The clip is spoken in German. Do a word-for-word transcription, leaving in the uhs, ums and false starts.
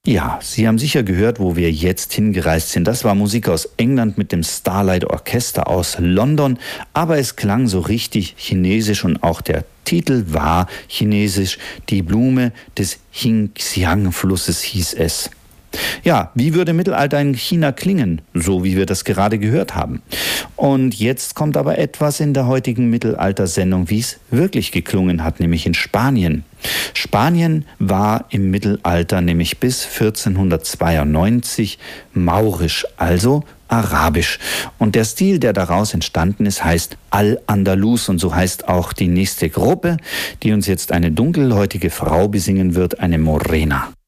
Ja, Sie haben sicher gehört, wo wir jetzt hingereist sind. Das war Musik aus England mit dem Starlight Orchester aus London, aber es klang so richtig chinesisch und auch der Titel war chinesisch. Die Blume des Jingxiang-Flusses hieß es. Ja, wie würde Mittelalter in China klingen? So wie wir das gerade gehört haben. Und jetzt kommt aber etwas in der heutigen Mittelalter-Sendung, wie es wirklich geklungen hat, nämlich in Spanien. Spanien war im Mittelalter nämlich bis vierzehnhundertzweiundneunzig maurisch, also arabisch. Und der Stil, der daraus entstanden ist, heißt Al-Andalus und so heißt auch die nächste Gruppe, die uns jetzt eine dunkelhäutige Frau besingen wird, eine Morena.